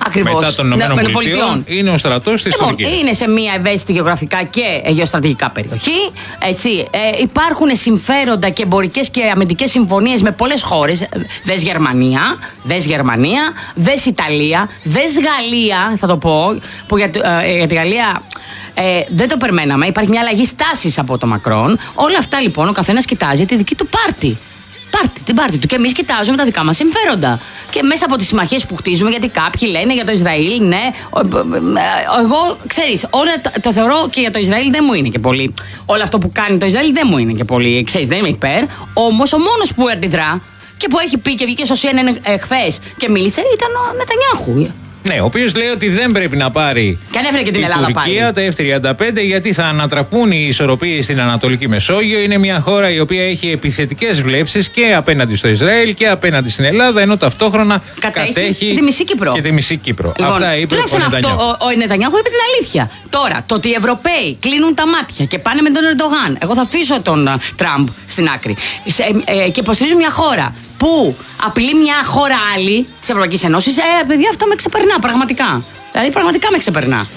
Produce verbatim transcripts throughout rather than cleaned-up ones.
Ακριβώς. Μετά των ΗΠΑ είναι ο στρατός της λοιπόν, Τουρκίας. Είναι σε μια ευαίσθητη γεωγραφικά και γεωστρατηγικά περιοχή. Έτσι, ε, υπάρχουν συμφέροντα και εμπορικές και αμυντικές συμφωνίες με πολλές χώρες. Δες Γερμανία, δες Γερμανία, δες Ιταλία, δες Γαλλία, θα το πω, που για, ε, για τη Γαλλία. Ε, δεν το περιμέναμε. Υπάρχει μια αλλαγή στάσης από το Μακρόν. Όλα αυτά λοιπόν ο καθένας κοιτάζει τη δική του πάρτη. Πάρτι, την πάρτι του. Και εμείς κοιτάζουμε τα δικά μας συμφέροντα. Και μέσα από τις συμμαχίες που χτίζουμε, γιατί κάποιοι λένε για το Ισραήλ, ναι. Εγώ, ξέρεις, όλα τα, τα θεωρώ και για το Ισραήλ δεν μου είναι και πολύ. Όλο αυτό που κάνει το Ισραήλ δεν μου είναι και πολύ. Ξέρεις, δεν είμαι υπέρ. Όμως ο μόνος που αντιδρά και που έχει πει και βγήκε στο σι εν εν εχθές και μίλησε ήταν ο Νετανιάχου. Ναι, ο οποίος λέει ότι δεν πρέπει να πάρει και ανέφερε και την η Ελλάδα Τουρκία πάλι. τα εφ τριάντα πέντε γιατί θα ανατραπούν οι ισορροπίες στην Ανατολική Μεσόγειο. Είναι μια χώρα η οποία έχει επιθετικές βλέψεις και απέναντι στο Ισραήλ και απέναντι στην Ελλάδα, ενώ ταυτόχρονα κατέχει, κατέχει και τη μισή Κύπρο. Και τη μισή Κύπρο. Λοιπόν, αυτά είπε ο Νετανιάχου. Αυτό, ο, ο Νετανιάχου είπε την αλήθεια. Τώρα, το ότι οι Ευρωπαίοι κλείνουν τα μάτια και πάνε με τον Ερντογάν. Εγώ θα αφήσω τον uh, Τραμπ στην άκρη. Σε, ε, ε, και υποστηρίζουν μια χώρα που απειλεί μια χώρα άλλη τη Ευρωπαϊκή Ένωση. Ε, παιδιά, αυτό με ξεπερνά πραγματικά. Δηλαδή, πραγματικά με ξεπερνά.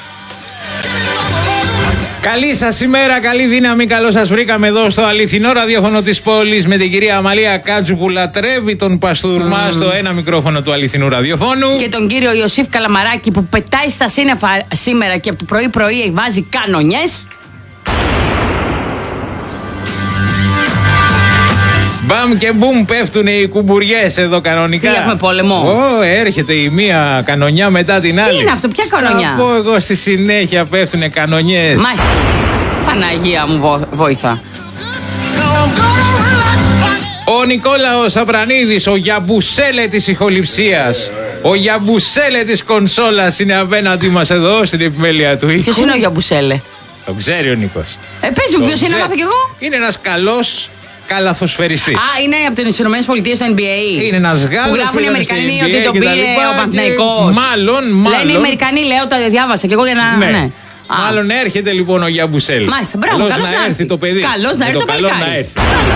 Καλή σας ημέρα, καλή δύναμη, καλώς σας βρήκαμε εδώ στο αληθινό ραδιόφωνο της πόλης με την κυρία Αμαλία Κάτζου που λατρεύει τον Παστούρμα mm. στο ένα μικρόφωνο του αληθινού ραδιοφώνου. Και τον κύριο Ιωσήφ Καλαμαράκη που πετάει στα σύννεφα σήμερα και από το πρωί-πρωί βάζει κανονιές. Μπαμ και μπουμ πέφτουν οι κουμπουριές εδώ κανονικά. Τι έχουμε πόλεμο. Ω, έρχεται η μία κανονιά μετά την άλλη. Τι είναι αυτό, ποια κανονιά. Θα πω εγώ στη συνέχεια πέφτουνε κανονιές. Μάλιστα. Παναγία μου βο- βόηθα. Ο Νικόλαος Απρανίδης, ο Γιαμπουσέλε της ηχοληψίας, ο Γιαμπουσέλε της κονσόλας είναι απέναντί μας εδώ στην επιμέλεια του ήχου. Ποιος είναι ο Γιαμπουσέλε. Το ξέρει ο Νίκος. Ε, πες μου ποιος είναι, μάθα κι εγώ. Είναι ένας καλός καλαθοσφαιριστής. Α, είναι από τις ΗΠΑ στο N B A. Είναι ένας Γάλλος που γράφουν οι Αμερικανοί ότι τον πήρε ο Παναθηναϊκός. Μάλλον, μάλλον. Λένε οι Αμερικανοί, λέω, το διάβασα και εγώ για να. Ναι. ναι. Μάλλον έρχεται λοιπόν ο Γιαμπουσέλ. Μάλιστα, μπράβο, καλώς να να έρθει το παιδί. Καλώς να έρθει το καλό παλικάρι. να έρθει.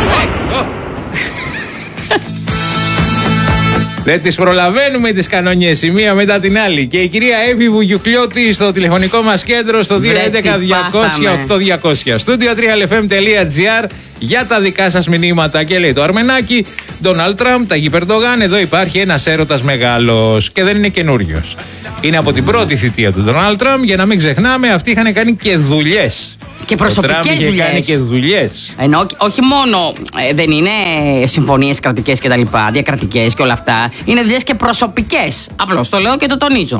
Δεν τις προλαβαίνουμε τις κανονιές η μία μετά την άλλη. Και η κυρία Εύη Βουγιουκλιώτη στο τηλεφωνικό μας κέντρο στο δύο έντεκα διακόσια οκτώ διακόσια. Studio τρία ελ εφ εμ τελεία τζι άρ για τα δικά σας μηνύματα. Και λέει το Αρμενάκι, Ντόναλντ Τραμπ, Ταγίπ Ερντογάν, εδώ υπάρχει ένας έρωτας μεγάλος. Και δεν είναι καινούριος. Είναι από την πρώτη θητεία του Ντόναλντ Τραμπ, για να μην ξεχνάμε, αυτοί είχαν κάνει και δουλειές. Και προσωπικές δουλειές. Είχε κάνει και δουλειές. Ενώ όχι μόνο ε, δεν είναι συμφωνίες κρατικές και τα λοιπά, διακρατικές και όλα αυτά. Είναι δουλειές και προσωπικές. Απλώς το λέω και το τονίζω.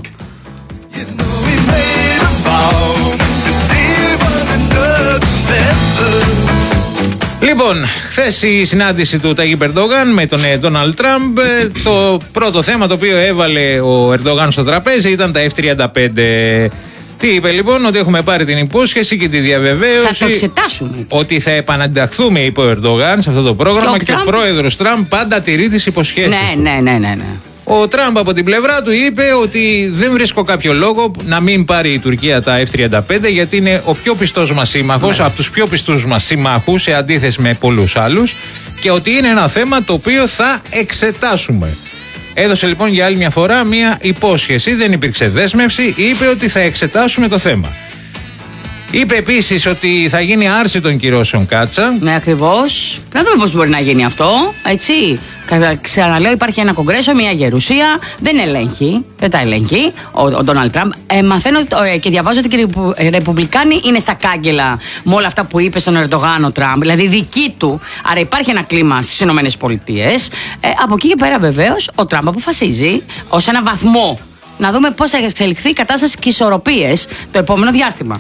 Λοιπόν, χθες η συνάντηση του Ταγίπ Ερντογάν με τον Ντόναλντ Τραμπ. Το πρώτο θέμα το οποίο έβαλε ο Ερντογάν στο τραπέζι ήταν τα εφ τριάντα πέντε. Τι είπε λοιπόν, ότι έχουμε πάρει την υπόσχεση και τη διαβεβαίωση. Θα το εξετάσουμε. Ότι θα επανανταχθούμε, είπε ο Ερντογάν, σε αυτό το πρόγραμμα και, και ο, ο πρόεδρος Τραμπ πάντα τηρεί τις υποσχέσεις. Ναι, ναι, ναι, ναι, ναι. Ο Τραμπ από την πλευρά του είπε ότι δεν βρίσκω κάποιο λόγο να μην πάρει η Τουρκία τα εφ τριάντα πέντε γιατί είναι ο πιο πιστός μας σύμμαχος, ναι. από τους πιο πιστούς μας συμμάχους σε αντίθεση με πολλούς άλλους και ότι είναι ένα θέμα το οποίο θα εξετάσουμε. Έδωσε λοιπόν για άλλη μια φορά μια υπόσχεση, δεν υπήρξε δέσμευση, είπε ότι θα εξετάσουμε το θέμα. Είπε επίσης ότι θα γίνει άρση των κυρώσεων Κάτσα. Ναι, ακριβώς. Να δούμε πώς μπορεί να γίνει αυτό, έτσι. Ξαναλέω, υπάρχει ένα κογκρέσο, μια γερουσία. Δεν ελέγχει, δεν τα ελέγχει ο Ντόναλντ Τραμπ. Ε, μαθαίνω ε, και διαβάζω ότι και οι Ρεπουμπλικάνοι είναι στα κάγκελα με όλα αυτά που είπε στον Ερντογάν ο Τραμπ. Δηλαδή δική του. Άρα υπάρχει ένα κλίμα στις ΗΠΑ. Ε, από εκεί και πέρα βεβαίως ο Τραμπ αποφασίζει ως ένα βαθμό να δούμε πώς θα εξελιχθεί η κατάσταση και οι ισορροπίες το επόμενο διάστημα.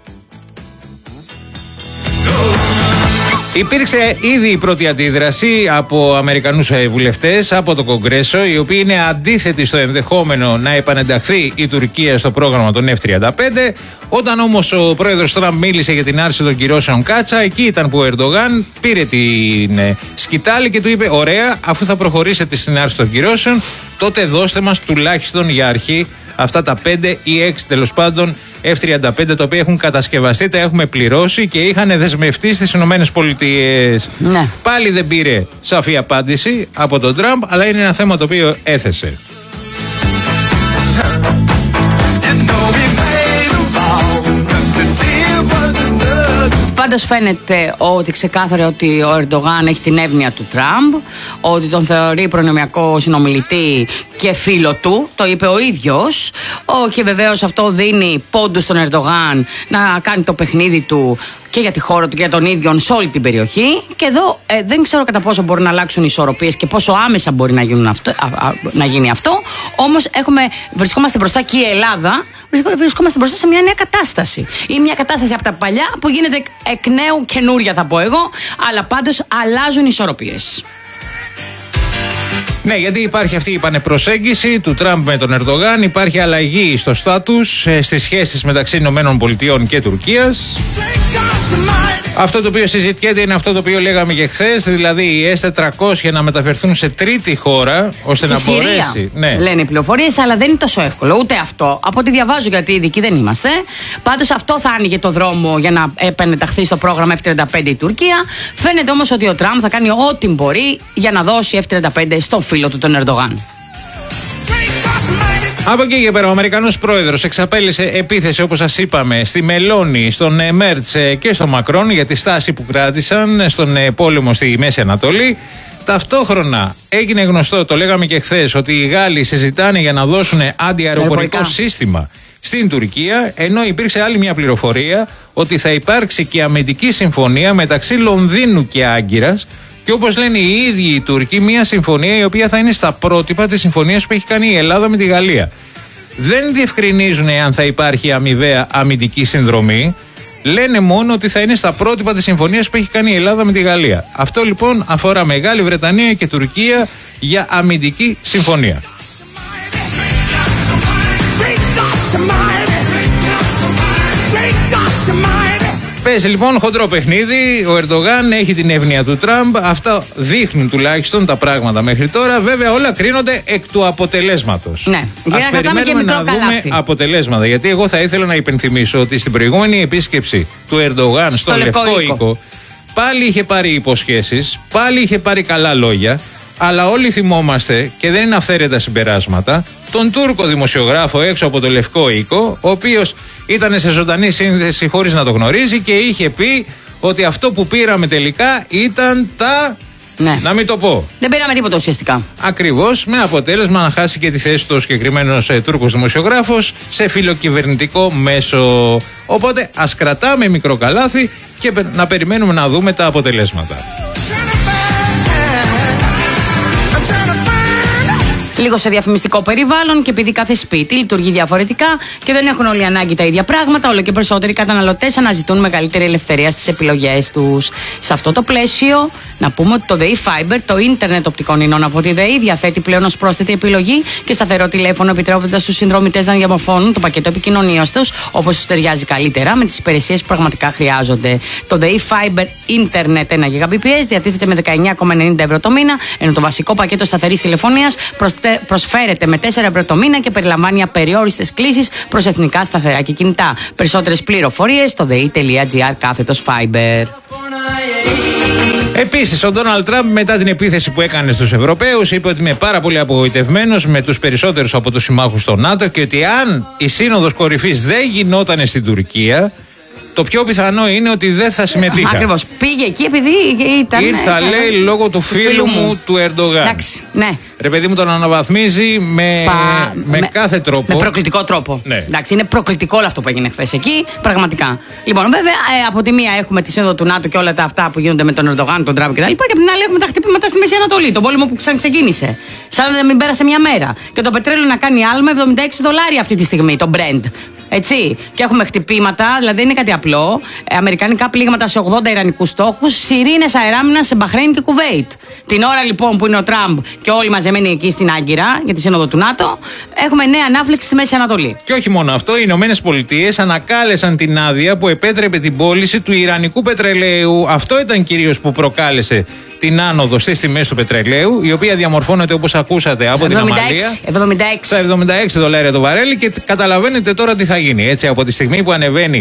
Υπήρξε ήδη η πρώτη αντίδραση από Αμερικανούς βουλευτές από το Κογκρέσο, οι οποίοι είναι αντίθετοι στο ενδεχόμενο να επανενταχθεί η Τουρκία στο πρόγραμμα των εφ τριάντα πέντε. Όταν όμως ο πρόεδρος Τραμπ μίλησε για την άρση των κυρώσεων Κάτσα, εκεί ήταν που ο Ερντογάν πήρε την σκητάλη και του είπε: ωραία, αφού θα προχωρήσετε στην άρση των κυρώσεων, τότε δώστε μας τουλάχιστον για αρχή αυτά τα πέντε ή έξι τέλος πάντων εφ τριάντα πέντε τα οποία έχουν κατασκευαστεί, τα έχουμε πληρώσει και είχαν δεσμευτεί στις Ηνωμένες Πολιτείες. Ναι. Πάλι δεν πήρε σαφή απάντηση από τον Τραμπ, αλλά είναι ένα θέμα το οποίο έθεσε. Πάντως φαίνεται ότι ξεκάθαρα ότι ο Ερντογάν έχει την εύνοια του Τραμπ, ότι τον θεωρεί προνομιακό συνομιλητή και φίλο του, το είπε ο ίδιος. Και βεβαίως αυτό δίνει πόντους στον Ερντογάν να κάνει το παιχνίδι του και για τη χώρα του και για τον ίδιο σε όλη την περιοχή. Και εδώ ε, δεν ξέρω κατά πόσο μπορούν να αλλάξουν οι ισορροπίες και πόσο άμεσα μπορεί να, γίνουν αυτό, α, α, να γίνει αυτό. Όμως έχουμε, βρισκόμαστε μπροστά και η Ελλάδα βρισκόμαστε μπροστά σε μια νέα κατάσταση. Ή μια κατάσταση από τα παλιά που γίνεται εκ νέου καινούρια, θα πω εγώ. Αλλά πάντως αλλάζουν οι ισορροπίες. Ναι, γιατί υπάρχει αυτή η πανεπροσέγγιση του Τραμπ με τον Ερντογάν, υπάρχει αλλαγή στο στάτους, στις σχέσεις μεταξύ Ηνωμένων Πολιτειών και Τουρκίας. Αυτό το οποίο συζητιέται είναι αυτό το οποίο λέγαμε και χθες, δηλαδή οι ες τετρακόσια να μεταφερθούν σε τρίτη χώρα, ώστε στη να Συρία, μπορέσει. Ναι. Λένε οι πληροφορίες, αλλά δεν είναι τόσο εύκολο. Ούτε αυτό. Από ό,τι διαβάζω, γιατί ειδικοί δεν είμαστε. Πάντως αυτό θα άνοιγε το δρόμο για να επανενταχθεί στο πρόγραμμα εφ τριάντα πέντε η Τουρκία. Φαίνεται όμως ότι ο Τραμπ θα κάνει ό,τι μπορεί για να δώσει εφ τριάντα πέντε στον φίλο του τον Ερντογάν. Από εκεί και πέρα, ο Αμερικανός πρόεδρος εξαπέλυσε επίθεση, όπως σας είπαμε, στη Μελώνη, στον Μέρτς και στον Μακρόν για τη στάση που κράτησαν στον πόλεμο στη Μέση Ανατολή. Ταυτόχρονα έγινε γνωστό, το λέγαμε και χθες, ότι οι Γάλλοι συζητάνε για να δώσουν αντιαεροπορικό σύστημα στην Τουρκία, ενώ υπήρξε άλλη μια πληροφορία ότι θα υπάρξει και αμυντική συμφωνία μεταξύ Λονδίνου και Άγκυρας. Και όπως λένε οι ίδιοι οι Τούρκοι, μια συμφωνία η οποία θα είναι στα πρότυπα της συμφωνίας που έχει κάνει η Ελλάδα με τη Γαλλία. Δεν διευκρινίζουν αν θα υπάρχει αμοιβαία αμυντική συνδρομή. Λένε μόνο ότι θα είναι στα πρότυπα της συμφωνίας που έχει κάνει η Ελλάδα με τη Γαλλία. Αυτό λοιπόν αφορά Μεγάλη Βρετανία και Τουρκία για αμυντική συμφωνία. Παίζει λοιπόν χοντρό παιχνίδι. Ο Ερντογάν έχει την εύνοια του Τραμπ. Αυτά δείχνουν τουλάχιστον τα πράγματα μέχρι τώρα. Βέβαια, όλα κρίνονται εκ του αποτελέσματος. Ναι, για να κρατάμε και μικρό να καλάθι. δούμε αποτελέσματα. Γιατί εγώ θα ήθελα να υπενθυμίσω ότι στην προηγούμενη επίσκεψη του Ερντογάν στο, στο Λευκό, Λευκό Οίκο, Οίκο πάλι είχε πάρει υποσχέσεις, πάλι είχε πάρει καλά λόγια. Αλλά όλοι θυμόμαστε, και δεν είναι αυθαίρετα συμπεράσματα, τον Τούρκο δημοσιογράφο έξω από το Λευκό Οίκο, ο οποίος ήταν σε ζωντανή σύνδεση χωρίς να το γνωρίζει και είχε πει ότι αυτό που πήραμε τελικά ήταν τα... Ναι. Να μην το πω. Δεν πήραμε τίποτα ουσιαστικά. Ακριβώς, με αποτέλεσμα να χάσει και τη θέση του ο συγκεκριμένος ε, Τούρκος δημοσιογράφος σε φιλοκυβερνητικό μέσο. Οπότε ας κρατάμε μικρό καλάθι και να περιμένουμε να δούμε τα αποτελέσματα. Λίγο σε διαφημιστικό περιβάλλον, και επειδή κάθε σπίτι λειτουργεί διαφορετικά και δεν έχουν όλοι ανάγκη τα ίδια πράγματα, όλο και περισσότεροι καταναλωτές αναζητούν μεγαλύτερη ελευθερία στις επιλογές τους. Σε αυτό το πλαίσιο, να πούμε ότι το ΔΕΗ Fiber, το ίντερνετ οπτικών ινών από τη ΔΕΗ, διαθέτει πλέον ως πρόσθετη επιλογή και σταθερό τηλέφωνο, επιτρέποντας στους συνδρομητές να διαμορφώνουν το πακέτο επικοινωνίας τους όπως τους ταιριάζει καλύτερα με τις υπηρεσίες που πραγματικά χρειάζονται. Το ΔΕΗ Fiber Ίντερνετ ένα γιγαμπιτ διατίθεται με δεκαεννιά κόμμα ενενήντα ευρώ το μήνα, ενώ το βασικό πακέτο σταθερής τηλεφωνίας προσφέρεται με τέσσερα ευρώ το μήνα και περιλαμβάνει απεριόριστες κλήσεις προς εθνικά σταθερά και κινητά. Περισσότερες πληροφορίες στο dei.gr κάθετος Fiber. Επίσης, ο Ντόναλντ Τραμπ, μετά την επίθεση που έκανε στους Ευρωπαίους, είπε ότι είμαι πάρα πολύ απογοητευμένος με τους περισσότερους από τους συμμάχους στο ΝΑΤΟ και ότι αν η Σύνοδος Κορυφής δεν γινόταν στην Τουρκία, το πιο πιθανό είναι ότι δεν θα συμμετείχα. Ακριβώς. Πήγε εκεί επειδή ήταν. Ήρθα, ήταν, λέει, λόγω του φίλου, φίλου μου, μου του Ερντογάν. Εντάξει, ναι. Ρε παιδί μου, τον αναβαθμίζει με, Πα... με, με κάθε τρόπο. Με προκλητικό τρόπο. Ναι. Εντάξει, είναι προκλητικό όλο αυτό που έγινε χθες εκεί. Πραγματικά. Λοιπόν, βέβαια, ε, από τη μία έχουμε τη σύνοδο του ΝΑΤΟ και όλα τα αυτά που γίνονται με τον Ερντογάν, τον Τραμπ κτλ. Και από την άλλη έχουμε τα χτυπήματα στη Μέση Ανατολή. Τον πόλεμο που ξαναξεκίνησε. Σαν να μην πέρασε μια μέρα. Και το πετρέλαιο να κάνει άλμα εβδομήντα έξι δολάρια αυτή τη στιγμή, το Brent. Έτσι. Και έχουμε χτυπήματα, δηλαδή δεν είναι κάτι απλό. Ε, αμερικανικά πλήγματα σε ογδόντα ιρανικούς στόχους, σιρήνες αεράμινας σε Μπαχρέιν και Κουβέιτ. Την ώρα λοιπόν που είναι ο Τραμπ και όλοι μαζεμένοι εκεί στην Άγκυρα για τη σύνοδο του ΝΑΤΟ, έχουμε νέα ανάφλεξη στη Μέση Ανατολή. Και όχι μόνο αυτό, οι Ηνωμένες Πολιτείες ανακάλεσαν την άδεια που επέτρεπε την πώληση του ιρανικού πετρελαίου. Αυτό ήταν κυρίως που προκάλεσε την άνοδο στις τιμές του πετρελαίου, η οποία διαμορφώνεται, όπως ακούσατε, από εβδομήντα έξι, την Αμαλία εβδομήντα έξι. στα εβδομήντα έξι δολάρια το βαρέλι, και καταλαβαίνετε τώρα τι θα γίνει. Έτσι, από τη στιγμή που ανεβαίνει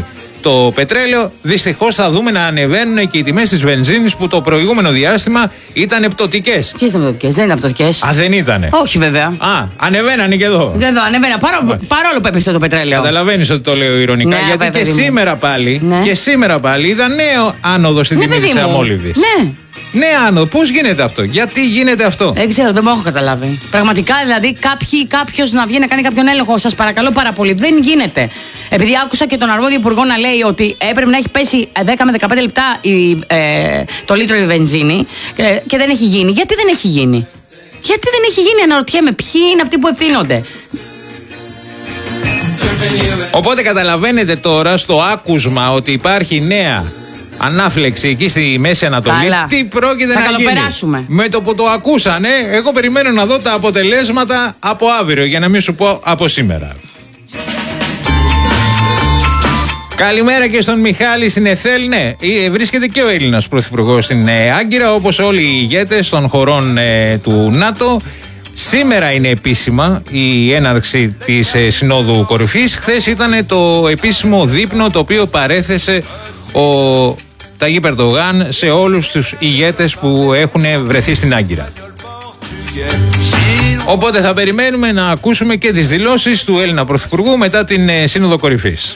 το πετρέλαιο, δυστυχώς θα δούμε να ανεβαίνουν και οι τιμές της βενζίνης που το προηγούμενο διάστημα ήταν πτωτικές. Ποιες ήταν πτωτικές, δεν ήταν πτωτικές. Α, δεν ήτανε. Όχι, βέβαια. Α, ανεβαίνανε και εδώ. Εδώ ανεβαίνα, παρόλο, παρόλο που έπεσε το πετρέλαιο. Καταλαβαίνεις ότι το λέω ειρωνικά. Ναι, γιατί βέβαια, και σήμερα πάλι, ναι. και σήμερα πάλι είδα νέο άνοδο στην Ναι, τιμή παιδί της μου. αμόλυβδης. Ναι. Ναι, άνοδο. Πώς γίνεται αυτό, γιατί γίνεται αυτό. Δεν ξέρω, δεν μου έχω καταλάβει. Πραγματικά, δηλαδή, κάποιο να βγει να κάνει κάποιον έλεγχο, σας παρακαλώ πάρα πολύ. Δεν γίνεται. Επειδή άκουσα και τον αρμόδιο υπουργό να λέει ότι έπρεπε να έχει πέσει δέκα με δεκαπέντε λεπτά η, ε, το λίτρο η βενζίνη και, και δεν έχει γίνει. Γιατί δεν έχει γίνει. Γιατί δεν έχει γίνει, αναρωτιέμαι. Ποιοι είναι αυτοί που ευθύνονται. Οπότε καταλαβαίνετε τώρα στο άκουσμα ότι υπάρχει νέα ανάφλεξη εκεί στη Μέση Ανατολή. Καλά. Τι πρόκειται Θα να γίνει. καλοπεράσουμε. Με το που το ακούσανε, εγώ περιμένω να δω τα αποτελέσματα από αύριο, για να μην σου πω από σήμερα. Καλημέρα και στον Μιχάλη στην ΕΘΕΛ. Ναι, βρίσκεται και ο Έλληνας πρωθυπουργός στην Άγκυρα, όπως όλοι οι ηγέτες των χωρών ε, του ΝΑΤΟ. Σήμερα είναι επίσημα η έναρξη της ε, Συνόδου Κορυφής. Χθες ήταν το επίσημο δείπνο το οποίο παρέθεσε ο Ταγίπ Ερντογάν σε όλους τους ηγέτες που έχουν βρεθεί στην Άγκυρα. Οπότε θα περιμένουμε να ακούσουμε και τις δηλώσεις του Έλληνα Πρωθυπουργού μετά την ε, Σύνοδο Κορυφής.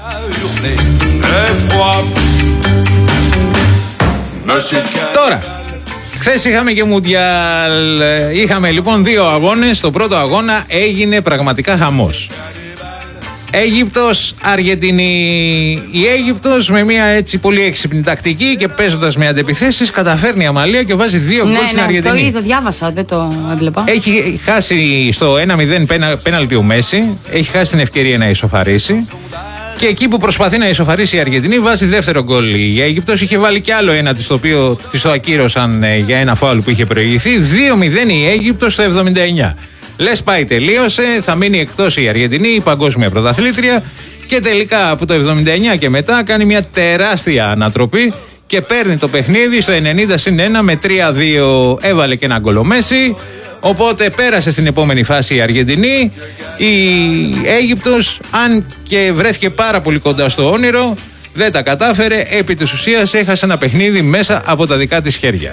Τώρα, χθες είχαμε και Μουντιάλ. Είχαμε λοιπόν δύο αγώνες. Στο πρώτο αγώνα έγινε πραγματικά χαμός. Αίγυπτος, Αργεντινή. Η Αίγυπτος με μια έτσι πολύ έξυπνη τακτική και παίζοντας με αντεπιθέσεις καταφέρνει αμαλία και βάζει δύο γκολ Ναι, στην ναι, Αργεντινή. το είδα, το διάβασα, δεν το έβλεπα. Έχει χάσει στο ένα μηδέν πένα, πέναλτι ο Μέση. Έχει χάσει την ευκαιρία να ισοφαρίσει. Και εκεί που προσπαθεί να ισοφαρίσει η Αργεντινή, βάζει δεύτερο γκολ η Αίγυπτος. Είχε βάλει κι άλλο ένα, το οποίο της το ακύρωσαν ε, για ένα φάουλ που είχε προηγηθεί. δύο μηδέν η Αίγυπτος στο εβδομήντα εννιά. Λες πάει, τελείωσε. Θα μείνει εκτός η Αργεντινή, η παγκόσμια πρωταθλήτρια. Και τελικά από το εβδομήντα εννιά και μετά κάνει μια τεράστια ανατροπή και παίρνει το παιχνίδι στο ενενήντα συν ένα με τρία δύο. Έβαλε και ένα γκολ ο Μέση. Οπότε πέρασε στην επόμενη φάση η Αργεντινή. Η Αίγυπτος, αν και βρέθηκε πάρα πολύ κοντά στο όνειρο, δεν τα κατάφερε. Επί της ουσίας έχασε ένα παιχνίδι μέσα από τα δικά της χέρια.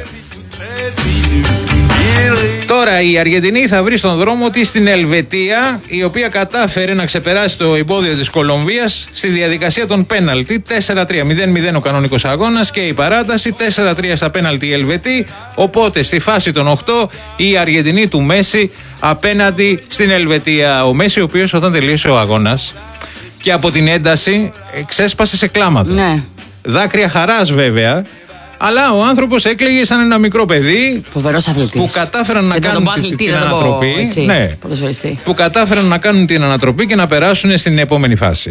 Τώρα η Αργεντινή θα βρει στον δρόμο της στην Ελβετία, η οποία κατάφερε να ξεπεράσει το εμπόδιο της Κολομβίας στη διαδικασία των πέναλτι. τέσσερα τρία, μηδέν μηδέν ο κανονικός αγώνας και η παράταση, τέσσερα τρία στα πέναλτι η Ελβετή. Οπότε στη φάση των οκτώ η Αργεντινή του Μέση απέναντι στην Ελβετία. Ο Μέση, ο οποίος όταν τελείωσε ο αγώνας και από την ένταση ξέσπασε σε κλάματα. Ναι. Δάκρυα χαράς βέβαια. Αλλά ο άνθρωπος έκλαιγε σαν ένα μικρό παιδί. Φοβερός αθλητής. Που κατάφεραν να κάνουν την, την ανατροπή. Πω, έτσι, ναι, που κατάφεραν να κάνουν την ανατροπή και να περάσουν στην επόμενη φάση.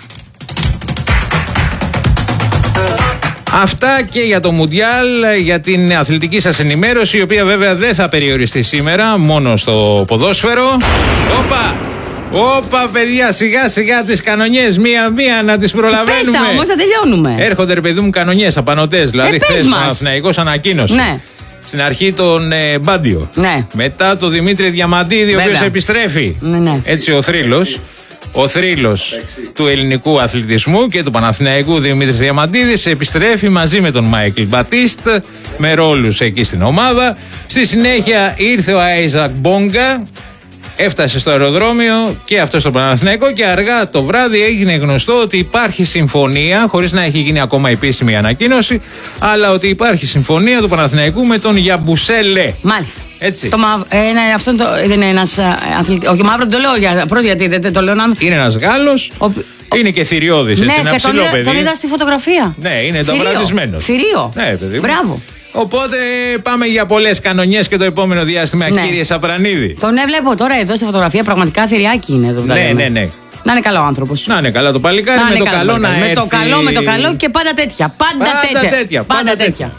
Αυτά και για το Μουντιάλ, για την αθλητική σας ενημέρωση, η οποία βέβαια δεν θα περιοριστεί σήμερα μόνο στο ποδόσφαιρο. Όπα! Όπα, παιδιά, σιγά σιγά τις κανονιές, μία-μία να τις προλαβαίνουμε. Πες τα όμως, θα τελειώνουμε. Έρχονται, ρε παιδί μου, κανονιές, απανωτές. Δηλαδή, ε, χθες ο Παναθηναϊκός ανακοίνωσε. Ναι. Στην αρχή τον ε, Μπάντιο. Ναι. Μετά τον Δημήτρη Διαμαντίδη, ο οποίος επιστρέφει. Ναι, ναι. Έτσι ο θρύλος. Ο θρύλος του ελληνικού αθλητισμού και του Παναθηναϊκού Δημήτρης Διαμαντίδης επιστρέφει μαζί με τον Μάικλ Μπατίστ με ρόλους εκεί στην ομάδα. Στη συνέχεια ήρθε ο Άιζακ Μπόγκα. Έφτασε στο αεροδρόμιο και αυτό στο Παναθηναϊκό και αργά το βράδυ έγινε γνωστό ότι υπάρχει συμφωνία, χωρίς να έχει γίνει ακόμα επίσημη ανακοίνωση, αλλά ότι υπάρχει συμφωνία του Παναθηναϊκού με τον Γιαμπουσέλε. Μάλιστα. Έτσι. Το μαύ, ε, ναι, αυτό το, δεν είναι ένας αθλητής. Όχι, μαύρο το λέω για, πρώτα γιατί δεν το λέω να. Είναι ένας Γάλλος. Ο... Είναι και θηριώδης, έτσι, ναι, ένα ψηλό τον, παιδί. Τον είδα στη φωτογραφία. Ναι, είναι ταυρατισμένος. Θηρίο. Ναι, παιδί. Μπράβο. Οπότε πάμε για πολλές κανονιές και το επόμενο διάστημα, ναι. Κύριε Σαπρανίδη. Τον έβλεπω τώρα εδώ στη φωτογραφία, πραγματικά θηριάκι είναι εδώ. Ναι, ναι, ναι. Να είναι καλό άνθρωπος. Να είναι καλά το παλικάρι, με το καλό, καλό να με έρθει. Με το καλό, με το καλό και πάντα τέτοια. Πάντα, πάντα τέτοια. τέτοια. Πάντα, πάντα τέτοια. τέτοια.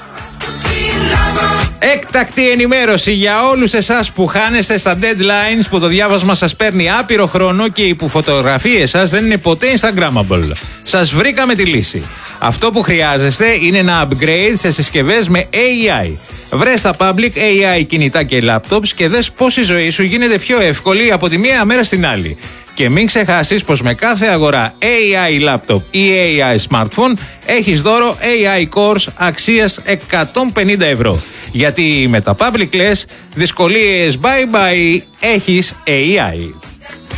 Έκτακτη ενημέρωση για όλους εσάς που χάνεστε στα deadlines, που το διάβασμα σας παίρνει άπειρο χρόνο και οι που φωτογραφίες σας δεν είναι ποτέ Instagrammable. Σας βρήκαμε τη λύση. Αυτό που χρειάζεστε είναι ένα upgrade σε συσκευές με έι άι. Βρες τα public έι άι κινητά και laptops και δες πώς η ζωή σου γίνεται πιο εύκολη από τη μία μέρα στην άλλη. Και μην ξεχάσεις πως με κάθε αγορά έι άι laptop ή έι άι smartphone έχεις δώρο έι άι Cores αξίας εκατόν πενήντα ευρώ. Γιατί με τα public less δυσκολίες bye bye έχεις έι άι.